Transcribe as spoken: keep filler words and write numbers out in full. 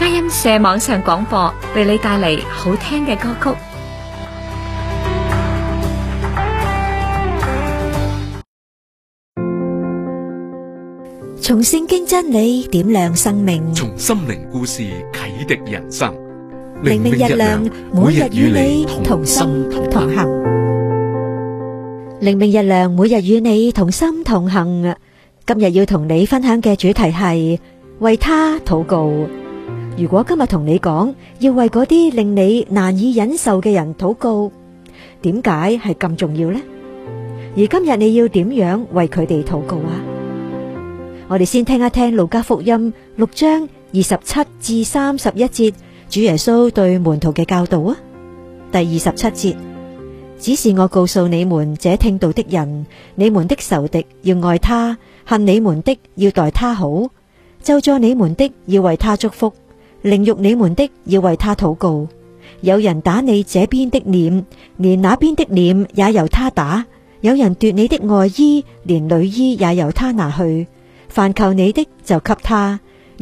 佳音社網上廣播為你帶嚟好聽嘅歌曲。 從聖經真理點亮生命， 從心靈故事啟迪人生。 靈命日亮，每日與你同心同行。靈命日亮，每日與你同心同行。今日要同你分享嘅主題係為他禱告。如果今日同你講要為嗰啲令你難以忍受嘅人禱告，點解係咁重要呢？而今日你要點樣為佢哋禱告啊？我哋先聽一聽路加福音六章二十七至三十一節，主耶穌對門徒嘅教導啊。第二十七節，只是我告訴你們這聽道的人，你們的仇敵要愛他，恨你們的要待他好，咒詛你們的要為他祝福，凌辱你們的要為他禱告。有人打你這邊的臉，連那邊的臉也由他打；有人奪你的外衣，連裡衣也由他拿去。凡求你的就給他，